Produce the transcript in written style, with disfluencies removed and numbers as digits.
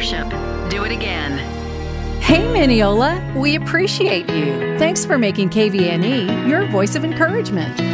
worship. Do it again. Hey, Mineola, we appreciate you. Thanks for making KVNE your voice of encouragement.